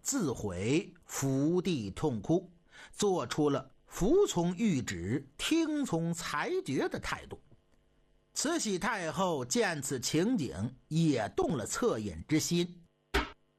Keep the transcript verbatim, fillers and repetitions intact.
自毁，伏地痛哭，做出了服从谕旨、听从裁决的态度。慈禧太后见此情景，也动了恻隐之心，